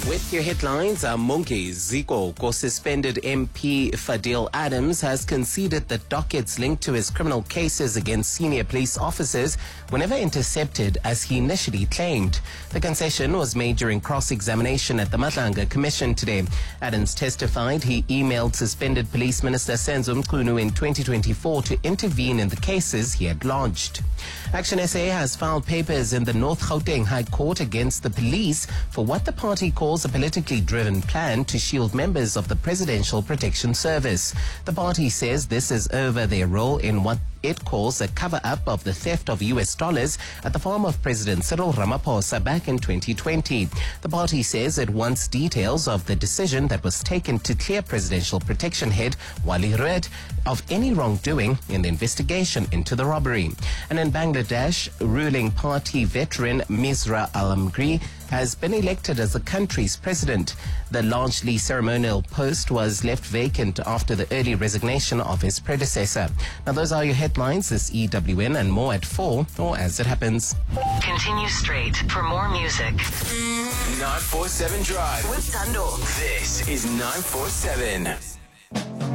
With your headlines, Monke Ziko, suspended MP Fadil Adams has conceded that dockets linked to his criminal cases against senior police officers were never intercepted as he initially claimed. The concession was made during cross-examination at the Madlanga Commission today. Adams testified he emailed suspended Police Minister Senzo Mchunu in 2024 to intervene in the cases he had lodged. Action SA has filed papers in the North Gauteng High Court against the police for what the party calls a politically driven plan to shield members of the Presidential Protection Service. The party says this is over their role in what it calls a cover-up of the theft of US dollars at the farm of President Cyril Ramaphosa back in 2020. The party says it wants details of the decision that was taken to clear Presidential Protection Head Wali Rued of any wrongdoing in the investigation into the robbery. And in Bangladesh, ruling party veteran Misra Alamgri has been elected as the country's president. The largely ceremonial post was left vacant after the early resignation of his predecessor. Now, those are your headlines. This EWN and more at 4, or as it happens. Continue straight for more music. 947 Drive With Tando. This is 947.